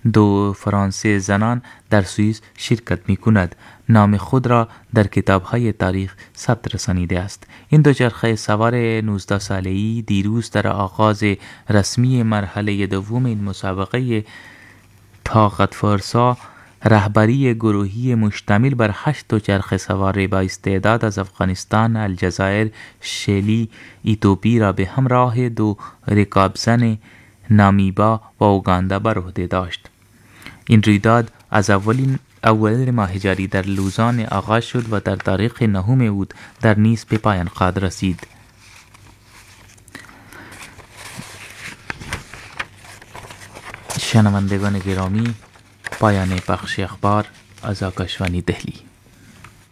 2 فرانسه زنان در سوئیس شرکت می کند. نام خود را در کتاب‌های تاریخ ثبت رسانیده است. این دوچرخه سوار 19 ساله‌ای دیروز در آغاز رسمی مرحله دوم این مسابقه طاقت فرسا رهبری گروهی مشتمل بر 8 دوچرخه سوار با استعداد از افغانستان، الجزایر، شلی، اتیوپی را به همراه 2 رکابزن نامیبا و اوگاندا بر عهده داشت. این رویداد از اول ماه جاری در لوزان آغاز شد و در تاریخ 9 اوت در نیس به پایان خواهد رسید. شنوندگان گرامی، پایان پخش اخبار از آکاشوانی دهلی.